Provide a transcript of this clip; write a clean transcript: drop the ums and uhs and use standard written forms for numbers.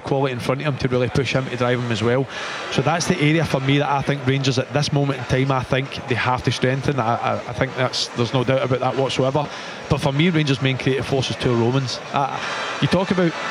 quality in front of him to really push him to drive him as well. So that's the area for me that I think Rangers at this moment in time, I think they have to strengthen. I think there's no doubt about that whatsoever. But for me, Rangers' main creative force is Tyrell Romans. You talk about